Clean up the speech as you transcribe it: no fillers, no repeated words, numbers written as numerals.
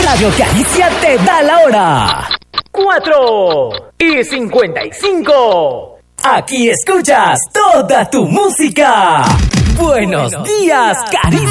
Radio Caricia te da la hora. 4:55. Aquí escuchas toda tu música. Buenos días, Caricia.